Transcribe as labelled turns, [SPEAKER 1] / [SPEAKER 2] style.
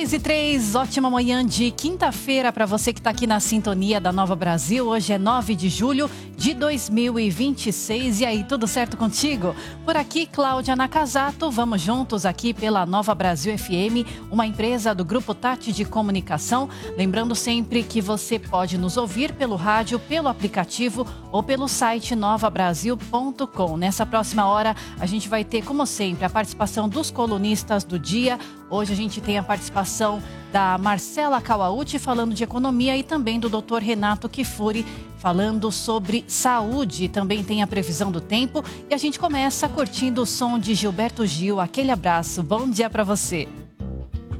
[SPEAKER 1] 6h03, ótima manhã de quinta-feira para você que está aqui na sintonia da Nova Brasil. Hoje é 9 de julho de 2026. E aí, tudo certo contigo? Por aqui, Cláudia Nakazato. Vamos juntos aqui pela Nova Brasil FM, uma empresa do Grupo Tati de Comunicação. Lembrando sempre que você pode nos ouvir pelo rádio, pelo aplicativo ou pelo site novabrasil.com. Nessa próxima hora, a gente vai ter, como sempre, a participação dos colunistas do dia. Hoje a gente tem a participação da Marcela Kawauchi falando de economia e também do Dr. Renato Kifuri falando sobre saúde. Também tem a previsão do tempo e a gente começa curtindo o som de Gilberto Gil. Aquele abraço, bom dia para você.